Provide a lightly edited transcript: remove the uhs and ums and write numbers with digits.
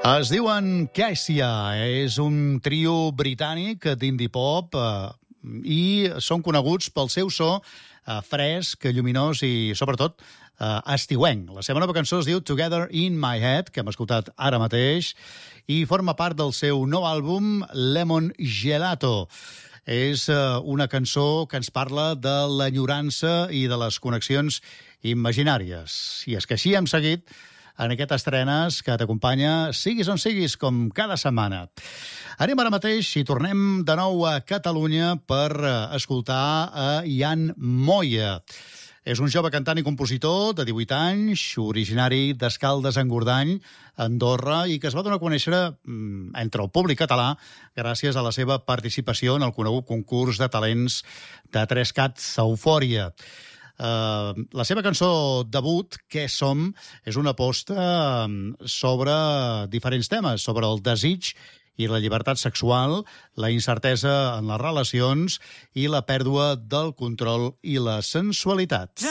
Es diuen Cassia, és un trio britànic d'indie pop i són coneguts pel seu so fresc, lluminós i, sobretot, estiuenc. La seva nova cançó es diu Together in My Head, que hem escoltat ara mateix, i forma part del seu nou àlbum Lemon Gelato. És una cançó que ens parla de l'enyorança i de les connexions imaginàries. I és que així hem seguit en aquestes estrenes que t'acompanya, siguis on siguis, com cada setmana. Anem ara mateix i tornem de nou a Catalunya per escoltar a Jan Moya. És un jove cantant i compositor de 18 anys, originari d'Escaldes-Engordany, Andorra, i que es va donar a conèixer entre el públic català gràcies a la seva participació en el conegut concurs de talents de 3cat Eufòria. La seva cançó debut, Què som?, és una aposta sobre diferents temes, sobre el desig i la llibertat sexual, la incertesa en les relacions i la pèrdua del control i la sensualitat.